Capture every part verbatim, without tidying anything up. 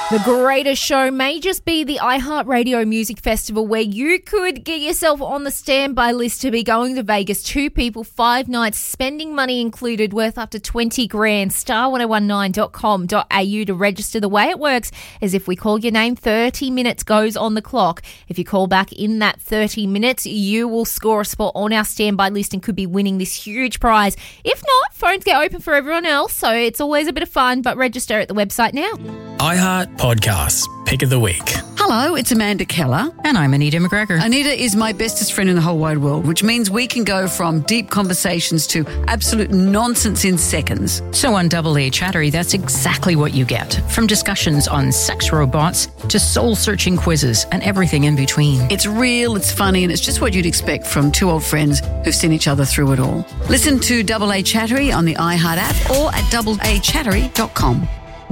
The greatest show may just be the iHeartRadio Music Festival, where you could get yourself on the standby list to be going to Vegas. Two people, five nights, spending money included, worth up to twenty grand. star ten nineteen dot com dot a u to register. The way it works is if we call your name, thirty minutes goes on the clock. If you call back in that thirty minutes, you will score a spot on our standby list and could be winning this huge prize. If not, phones get open for everyone else, so it's always a bit of fun, but register at the website now. iHeart Podcasts, Pick of the Week. Hello, it's Amanda Keller. And I'm Anita McGregor. Anita is my bestest friend in the whole wide world, which means we can go from deep conversations to absolute nonsense in seconds. So on Double A Chattery, that's exactly what you get. From discussions on sex robots to soul-searching quizzes and everything in between. It's real, it's funny, and it's just what you'd expect from two old friends who've seen each other through it all. Listen to Double A Chattery on the iHeart app or at double a chattery dot com.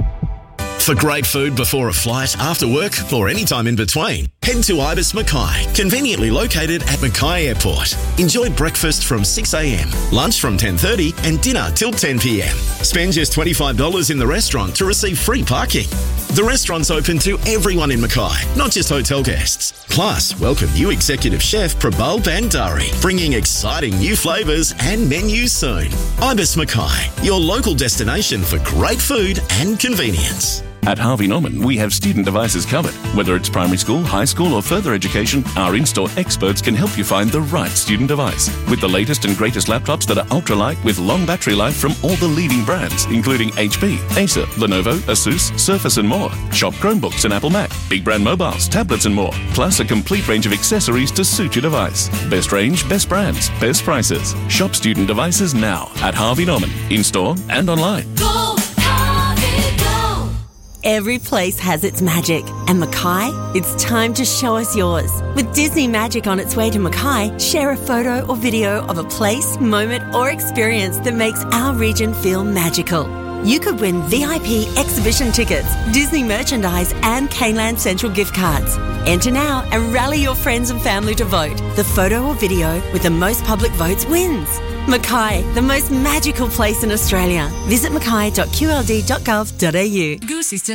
For great food before a flight, after work, or any time in between, head to Ibis Mackay, conveniently located at Mackay Airport. Enjoy breakfast from six a.m, lunch from ten thirty and dinner till ten p.m. Spend just twenty-five dollars in the restaurant to receive free parking. The restaurant's open to everyone in Mackay, not just hotel guests. Plus, welcome new executive chef Prabal Bandari, bringing exciting new flavours and menus soon. Ibis Mackay, your local destination for great food and convenience. At Harvey Norman, we have student devices covered. Whether it's primary school, high school or further education, our in-store experts can help you find the right student device. With the latest and greatest laptops that are ultralight with long battery life from all the leading brands, including H P, Acer, Lenovo, Asus, Surface and more. Shop Chromebooks and Apple Mac, big brand mobiles, tablets and more. Plus a complete range of accessories to suit your device. Best range, best brands, best prices. Shop student devices now at Harvey Norman, in-store and online. Go, Harvey, go! Every place has its magic, and Mackay, it's time to show us yours. With Disney Magic on its way to Mackay, share a photo or video of a place, moment or experience that makes our region feel magical. You could win V I P exhibition tickets, Disney merchandise and Caneland Central gift cards. Enter now and rally your friends and family to vote. The photo or video with the most public votes wins. Mackay, the most magical place in Australia. Visit mackay dot q l d dot gov dot a u. Goosey